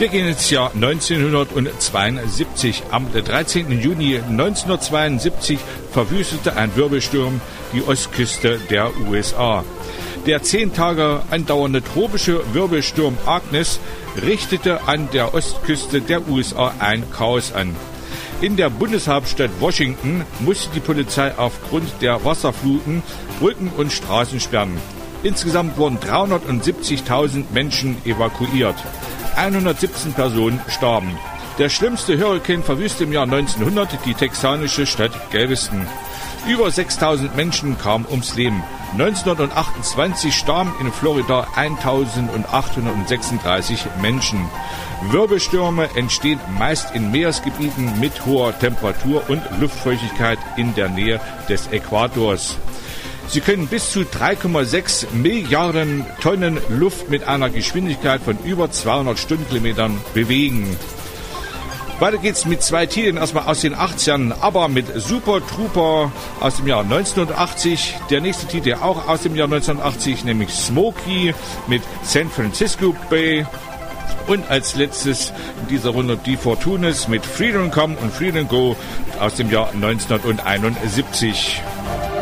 Wir gehen ins Jahr 1972. Am 13. Juni 1972 verwüstete ein Wirbelsturm die Ostküste der USA. Der 10 Tage andauernde tropische Wirbelsturm Agnes richtete an der Ostküste der USA ein Chaos an. In der Bundeshauptstadt Washington musste die Polizei aufgrund der Wasserfluten Brücken und Straßen sperren. Insgesamt wurden 370.000 Menschen evakuiert. 117 Personen starben. Der schlimmste Hurrikan verwüste im Jahr 1900 die texanische Stadt Galveston. Über 6.000 Menschen kamen ums Leben. 1928 starben in Florida 1.836 Menschen. Wirbelstürme entstehen meist in Meeresgebieten mit hoher Temperatur und Luftfeuchtigkeit in der Nähe des Äquators. Sie können bis zu 3,6 Milliarden Tonnen Luft mit einer Geschwindigkeit von über 200 Stundenkilometern bewegen. Weiter geht's mit 2 Titeln, erstmal aus den 80ern, aber mit Super Trooper aus dem Jahr 1980. Der nächste Titel auch aus dem Jahr 1980, nämlich Smokey mit San Francisco Bay. Und als letztes in dieser Runde die Fortunes mit Freedom Come und Freedom Go aus dem Jahr 1971.